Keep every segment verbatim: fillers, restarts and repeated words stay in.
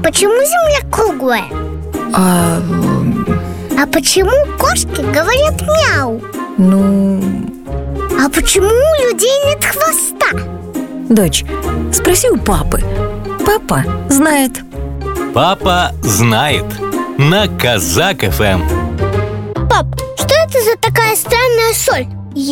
почему Земля круглая? А... А почему кошки говорят мяу? Ну... А почему у людей нет хвоста? Дочь, спроси у папы. Папа знает. Папа знает. На Казак эф эм. Пап, что это за такая странная соль?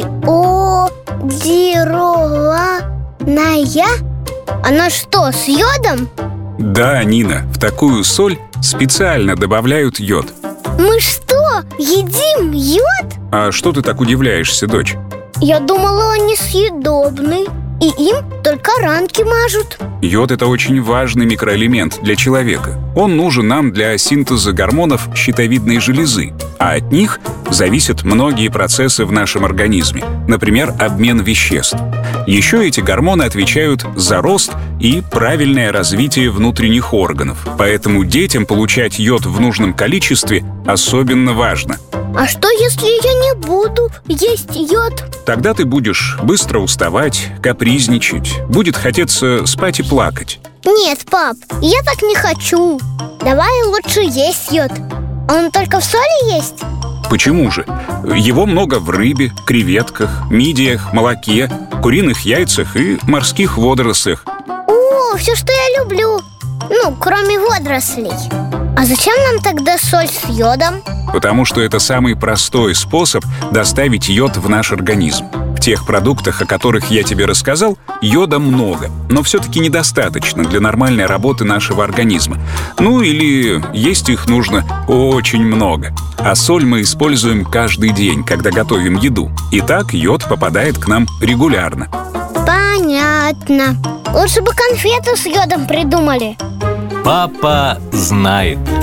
Йодированная? Она что, с йодом? Да, Нина, в такую соль специально добавляют йод. Мы что, едим йод? А что ты так удивляешься, дочь? Я думала, он несъедобный, и им только ранки мажут. Йод – это очень важный микроэлемент для человека. Он нужен нам для синтеза гормонов щитовидной железы, а от них зависят многие процессы в нашем организме, например, обмен веществ. Еще эти гормоны отвечают за рост и правильное развитие внутренних органов, поэтому детям получать йод в нужном количестве особенно важно. А что, если я не буду есть йод? Тогда ты будешь быстро уставать, капризничать, будет хотеться спать и плакать. Нет, пап, я так не хочу. Давай лучше есть йод. Он только в соли есть? Почему же? Его много в рыбе, креветках, мидиях, молоке, куриных яйцах и морских водорослях. О, все, что я люблю. Ну, кроме водорослей. А зачем нам тогда соль с йодом? Потому что это самый простой способ доставить йод в наш организм. В тех продуктах, о которых я тебе рассказал, йода много, но все-таки недостаточно для нормальной работы нашего организма. Ну или есть их нужно очень много. А соль мы используем каждый день, когда готовим еду. И так йод попадает к нам регулярно. Понятно. Лучше бы конфеты с йодом придумали. Папа знает.